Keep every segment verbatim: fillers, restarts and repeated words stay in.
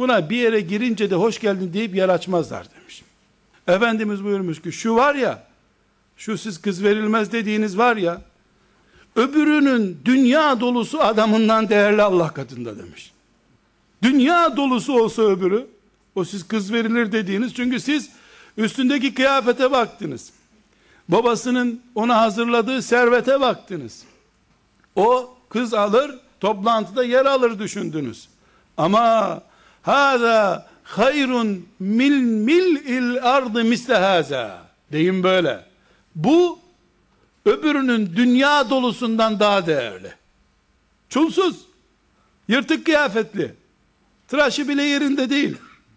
Buna bir yere girince de hoş geldin deyip yer açmazlar demiş. Efendimiz buyurmuş ki şu var ya, şu siz kız verilmez dediğiniz var ya, öbürünün dünya dolusu adamından değerli Allah katında demiş. Dünya dolusu olsa öbürü, o siz kız verilir dediğiniz, çünkü siz üstündeki kıyafete baktınız. Babasının ona hazırladığı servete baktınız. O kız alır, toplantıda yer alır düşündünüz. Ama hâzâ hayrun mil mil il ardı misle hâzâ. Deyim böyle. Bu öbürünün dünya dolusundan daha değerli. Çulsuz, yırtık kıyafetli, tıraşı bile yerinde değil.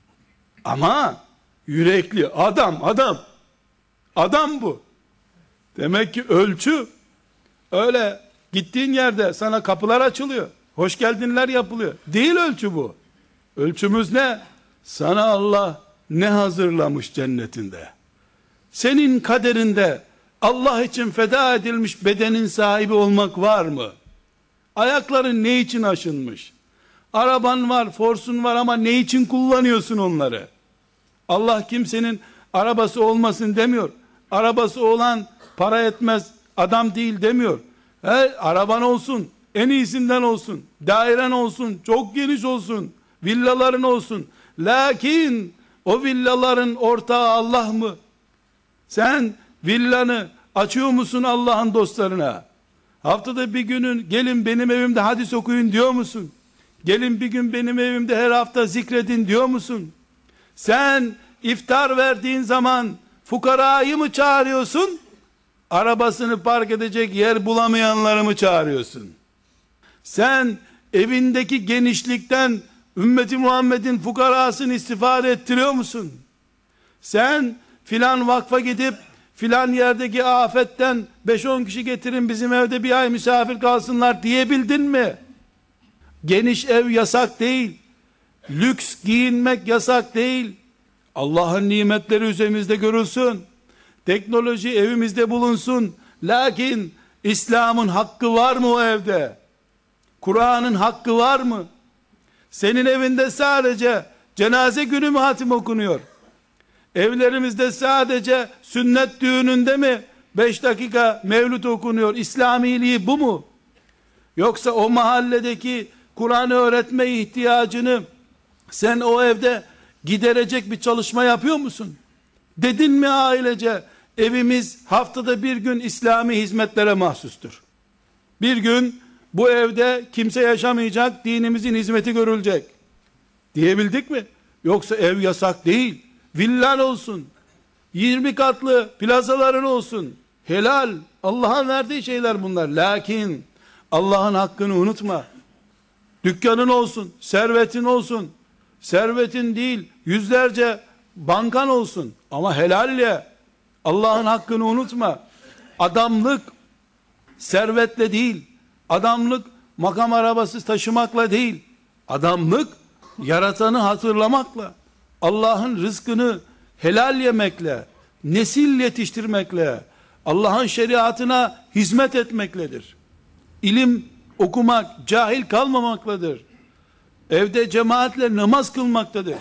Ama yürekli, adam, adam. Adam bu. Demek ki ölçü, öyle gittiğin yerde sana kapılar açılıyor, hoş geldinler yapılıyor. Değil ölçü bu. Ölçümüz ne? Sana Allah ne hazırlamış cennetinde? Senin kaderinde Allah için feda edilmiş bedenin sahibi olmak var mı? Ayakların ne için aşınmış? Araban var, forsun var ama ne için kullanıyorsun onları? Allah kimsenin arabası olmasın demiyor. Arabası olan para etmez adam değil demiyor. Her araban olsun, en iyisinden olsun, dairen olsun, çok geniş olsun, villaların olsun. Lakin o villaların ortağı Allah mı? Sen villanı açıyor musun Allah'ın dostlarına? Haftada bir günün gelin benim evimde hadis okuyun diyor musun? Gelin bir gün benim evimde her hafta zikredin diyor musun? Sen iftar verdiğin zaman fukarayı mı çağırıyorsun? Arabasını park edecek yer bulamayanları mı çağırıyorsun? Sen evindeki genişlikten ümmeti Muhammed'in fukarasını istifade ettiriyor musun? Sen filan vakfa gidip filan yerdeki afetten beş on kişi getirin bizim evde bir ay misafir kalsınlar diyebildin mi? Geniş ev yasak değil. Lüks giyinmek yasak değil. Allah'ın nimetleri üzerimizde görülsün. Teknoloji evimizde bulunsun. Lakin İslam'ın hakkı var mı o evde? Kur'an'ın hakkı var mı? Senin evinde sadece cenaze günü mü hatim okunuyor? Evlerimizde sadece sünnet düğününde mi beş dakika mevlüt okunuyor? İslamiliği bu mu? Yoksa o mahalledeki Kur'an öğretme ihtiyacını sen o evde giderecek bir çalışma yapıyor musun? Dedin mi ailece evimiz haftada bir gün İslami hizmetlere mahsustur. Bir gün bu evde kimse yaşamayacak, dinimizin hizmeti görülecek diyebildik mi? Yoksa ev yasak değil. Villan olsun, yirmi katlı plazaların olsun, helal, Allah'ın verdiği şeyler bunlar. Lakin Allah'ın hakkını unutma. Dükkanın olsun, servetin olsun, servetin değil yüzlerce bankan olsun ama helalle Allah'ın hakkını unutma. Adamlık servetle değil, adamlık makam arabası taşımakla değil, adamlık yaratanı hatırlamakla, Allah'ın rızkını helal yemekle, nesil yetiştirmekle, Allah'ın şeriatına hizmet etmekledir. İlim okumak, cahil kalmamakladır. Evde cemaatle namaz kılmaktadır.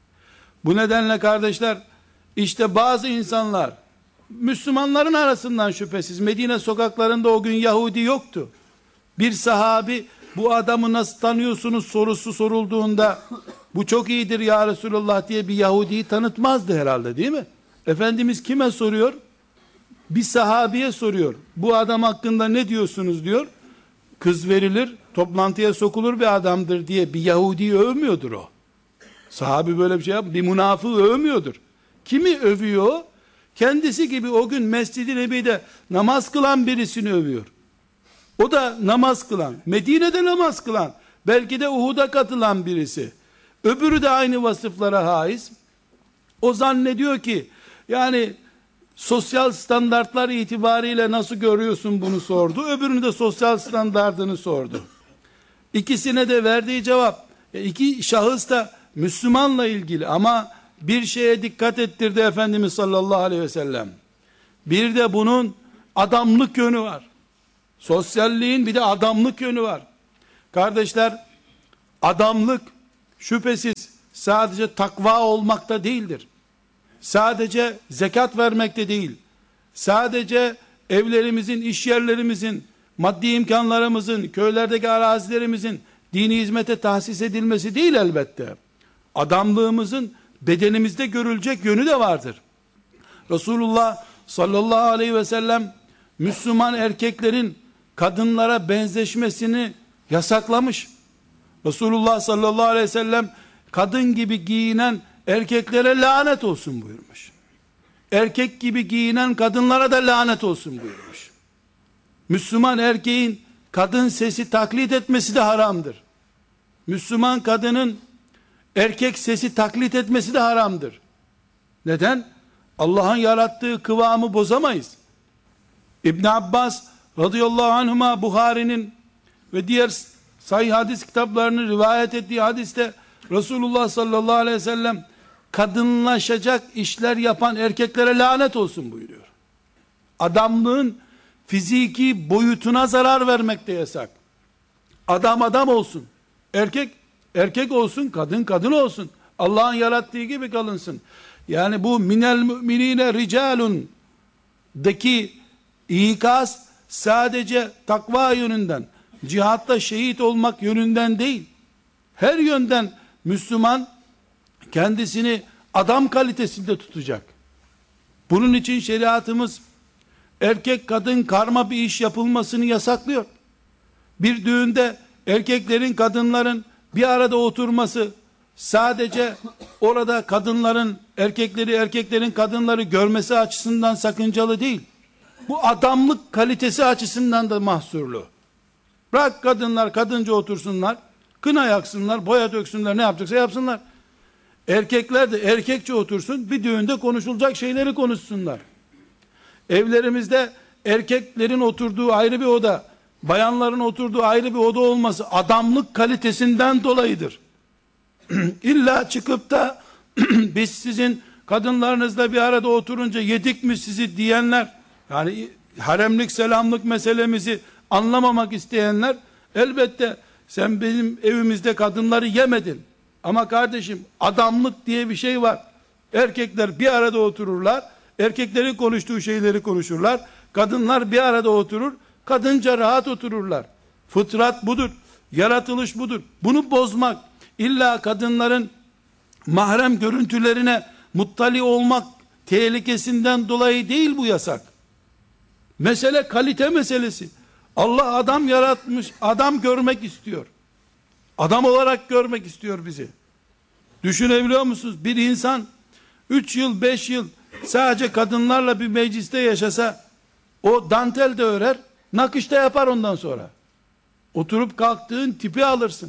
Bu nedenle kardeşler, işte bazı insanlar, Müslümanların arasından şüphesiz, Medine sokaklarında o gün Yahudi yoktu. Bir sahabi, bu adamı nasıl tanıyorsunuz sorusu sorulduğunda, bu çok iyidir ya Resulullah diye bir Yahudi'yi tanıtmazdı herhalde, değil mi? Efendimiz kime soruyor? Bir sahabiye soruyor. Bu adam hakkında ne diyorsunuz diyor. Kız verilir, toplantıya sokulur bir adamdır diye bir Yahudi'yi övmüyordur o. Sahabi böyle bir şey yap, bir münafığı övmüyordur. Kimi övüyor? Kendisi gibi o gün Mescid-i Nebi'de namaz kılan birisini övüyor. O da namaz kılan, Medine'de namaz kılan, belki de Uhud'a katılan birisi. Öbürü de aynı vasıflara haiz. O zannediyor ki, yani sosyal standartlar itibariyle nasıl görüyorsun bunu sordu. Öbürünü de sosyal standartını sordu. İkisine de verdiği cevap, iki şahıs da Müslümanla ilgili ama bir şeye dikkat ettirdi Efendimiz sallallahu aleyhi ve sellem. Bir de bunun adamlık yönü var. Sosyalliğin bir de adamlık yönü var. Kardeşler, adamlık şüphesiz sadece takva olmakta değildir. Sadece zekat vermekte değil. Sadece evlerimizin, iş yerlerimizin, maddi imkanlarımızın, köylerdeki arazilerimizin dini hizmete tahsis edilmesi değil elbette. Adamlığımızın bedenimizde görülecek yönü de vardır. Resulullah sallallahu aleyhi ve sellem Müslüman erkeklerin kadınlara benzeşmesini yasaklamış. Resulullah sallallahu aleyhi ve sellem kadın gibi giyinen erkeklere lanet olsun buyurmuş. Erkek gibi giyinen kadınlara da lanet olsun buyurmuş. Müslüman erkeğin kadın sesi taklit etmesi de haramdır. Müslüman kadının erkek sesi taklit etmesi de haramdır. Neden? Allah'ın yarattığı kıvamı bozamayız. İbn Abbas radıyallahu anhuma Buhari'nin ve diğer sahih hadis kitaplarının rivayet ettiği hadiste Resulullah sallallahu aleyhi ve sellem kadınlaşacak işler yapan erkeklere lanet olsun buyuruyor. Adamlığın fiziki boyutuna zarar vermek de yasak. Adam adam olsun. Erkek erkek olsun, kadın kadın olsun. Allah'ın yarattığı gibi kalınsın. Yani bu minel müminine ricalun daki ikaz sadece takva yönünden, cihatta şehit olmak yönünden değil, her yönden Müslüman kendisini adam kalitesinde tutacak. Bunun için şeriatımız erkek kadın karma bir iş yapılmasını yasaklıyor. Bir düğünde erkeklerin kadınların bir arada oturması sadece orada kadınların erkekleri erkeklerin kadınları görmesi açısından sakıncalı değil. Bu adamlık kalitesi açısından da mahsurlu. Bırak kadınlar kadınca otursunlar, kına yaksınlar, boya döksünler, ne yapacaksa yapsınlar. Erkekler de erkekçe otursun, bir düğünde konuşulacak şeyleri konuşsunlar. Evlerimizde erkeklerin oturduğu ayrı bir oda, bayanların oturduğu ayrı bir oda olması adamlık kalitesinden dolayıdır. İlla çıkıp da biz sizin kadınlarınızla bir arada oturunca yedik mi sizi diyenler, yani haremlik selamlık meselemizi anlamamak isteyenler, elbette sen benim evimizde kadınları yemedin ama kardeşim adamlık diye bir şey var. Erkekler bir arada otururlar, erkeklerin konuştuğu şeyleri konuşurlar, kadınlar bir arada oturur, kadınca rahat otururlar. Fıtrat budur, yaratılış budur. Bunu bozmak, illa kadınların mahrem görüntülerine muttali olmak tehlikesinden dolayı değil bu yasak. Mesele kalite meselesi. Allah adam yaratmış, adam görmek istiyor. Adam olarak görmek istiyor bizi. Düşünebiliyor musunuz? Bir insan üç yıl, beş yıl sadece kadınlarla bir mecliste yaşasa, o dantel de örer, nakış da yapar ondan sonra. Oturup kalktığın tipi alırsın.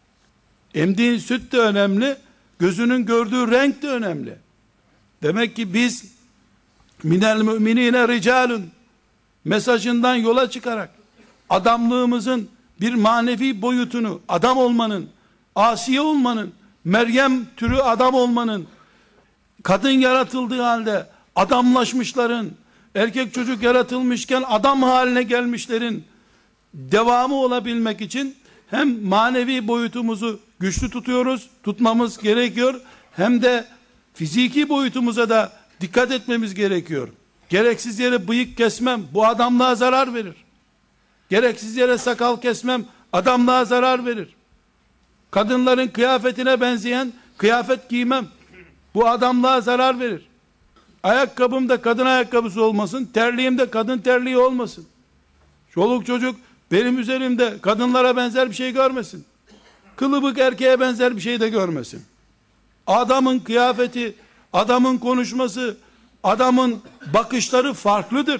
Emdiğin süt de önemli, gözünün gördüğü renk de önemli. Demek ki biz minel müminine ricalun mesajından yola çıkarak adamlığımızın bir manevi boyutunu, adam olmanın, Asiye olmanın, Meryem türü adam olmanın, kadın yaratıldığı halde adamlaşmışların, erkek çocuk yaratılmışken adam haline gelmişlerin devamı olabilmek için hem manevi boyutumuzu güçlü tutuyoruz, tutmamız gerekiyor, hem de fiziki boyutumuza da dikkat etmemiz gerekiyor. Gereksiz yere bıyık kesmem bu adamlığa zarar verir. Gereksiz yere sakal kesmem adamlığa zarar verir. Kadınların kıyafetine benzeyen kıyafet giymem bu adamlığa zarar verir. Ayakkabım da kadın ayakkabısı olmasın, terliğim de kadın terliği olmasın. Çoluk çocuk benim üzerimde kadınlara benzer bir şey görmesin. Kılıbık erkeğe benzer bir şey de görmesin. Adamın kıyafeti, adamın konuşması, adamın bakışları farklıdır.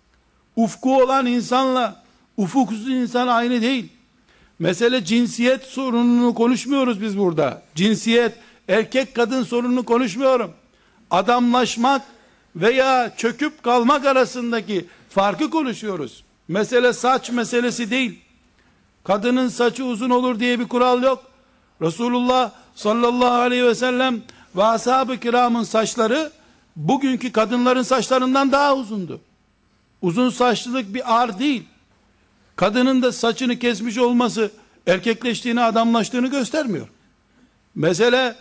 Ufku olan insanla ufuksuz insan aynı değil. Mesele cinsiyet sorununu konuşmuyoruz biz burada. Cinsiyet, erkek kadın sorununu konuşmuyorum. Adamlaşmak veya çöküp kalmak arasındaki farkı konuşuyoruz. Mesele saç meselesi değil. Kadının saçı uzun olur diye bir kural yok. Resulullah sallallahu aleyhi ve sellem ve ashab-ı kiramın saçları bugünkü kadınların saçlarından daha uzundu. Uzun saçlılık bir ar değil. Kadının da saçını kesmiş olması erkekleştiğini, adamlaştığını göstermiyor. Mesele